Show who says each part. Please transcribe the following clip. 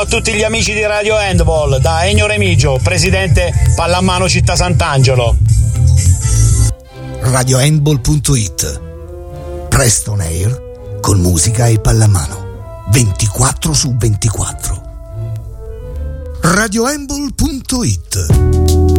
Speaker 1: A tutti gli amici di Radio Handball, da Ennio Remigio, presidente Pallamano Città Sant'Angelo.
Speaker 2: RadioHandball.it. Presto on air con musica e pallamano 24/24. RadioHandball.it.